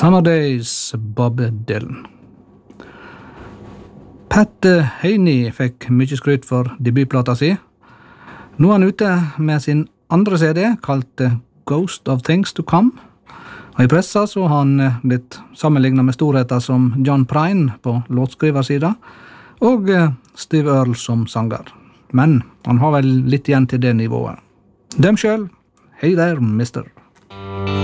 Summer Days, Bob Dylan. Pat Heaney fikk mye skryt for debutplata si. Nå er han ute med sin andre CD, kalt Ghost of Things to Come. Og i pressa så har han blitt sammenlignet med storheter som John Prine på låtskriversida, og Steve Earle som sanger. Men han har vel litt igjen til det nivået. Døm selv, Hey there, mister.